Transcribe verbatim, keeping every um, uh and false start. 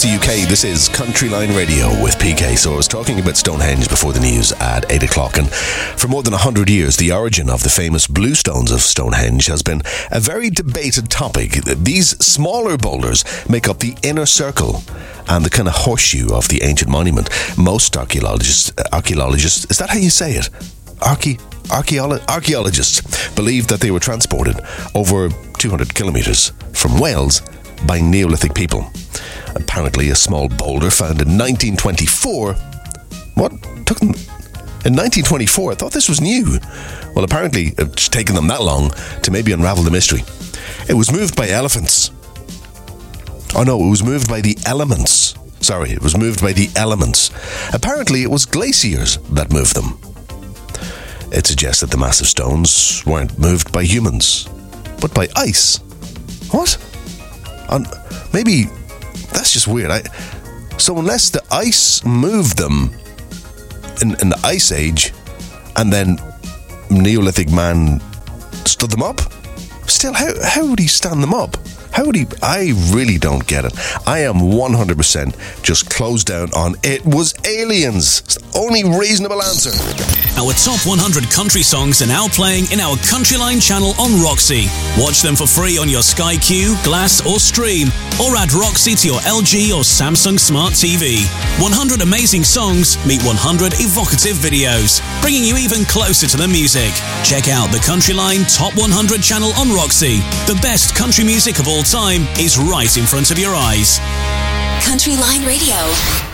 across the U K. This is Countryline Radio with P K. So I was talking about Stonehenge before the news at eight o'clock, and for more than one hundred years, the origin of the famous blue stones of Stonehenge has been a very debated topic. These smaller boulders make up the inner circle and the kind of horseshoe of the ancient monument. Most archaeologists, archaeologists, is that how you say it? Archae, archaeolo- archaeologists believe that they were transported over two hundred kilometres from Wales by Neolithic people. Apparently, a small boulder found in nineteen twenty-four. What? Took them in nineteen twenty-four? I thought this was new. Well, apparently, it's taken them that long to maybe unravel the mystery. It was moved by elephants. Oh no, it was moved by the elements. Sorry, it was moved by the elements. Apparently, it was glaciers that moved them. It suggests that the massive stones weren't moved by humans, but by ice. What? On, maybe that's just weird. I, so unless the ice moved them in, in the Ice Age, and then Neolithic man stood them up, still, how how would he stand them up? How would he? I really don't get it. I am one hundred percent just closed down on it was aliens. It's the only reasonable answer. Our top one hundred country songs are now playing in our Countryline channel on Roxy. Watch them for free on your Sky Q, Glass or Stream, or add Roxy to your L G or Samsung Smart T V. one hundred amazing songs meet one hundred evocative videos, bringing you even closer to the music. Check out the Countryline Top one hundred channel on Roxy. The best country music of all time is right in front of your eyes. Countryline Radio.